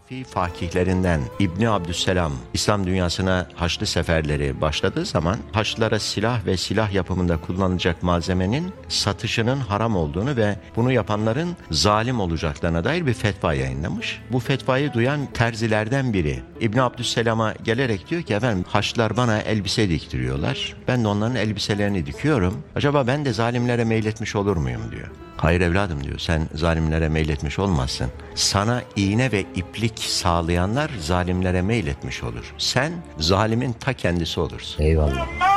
Hanefi fakihlerinden İbni Abdüsselam İslam dünyasına Haçlı seferleri başladığı zaman Haçlılara silah ve silah yapımında kullanılacak malzemenin satışının haram olduğunu ve bunu yapanların zalim olacaklarına dair bir fetva yayınlamış. Bu fetvayı duyan terzilerden biri İbni Abdüsselam'a gelerek diyor ki efendim Haçlılar bana elbise diktiriyorlar. Ben de onların elbiselerini dikiyorum. Acaba ben de zalimlere meyletmiş olur muyum diyor. Hayır evladım diyor, sen zalimlere meyletmiş olmazsın. Sana iğne ve iplik sağlayanlar zalimlere meyletmiş olur. Sen zalimin ta kendisi olursun. Eyvallah.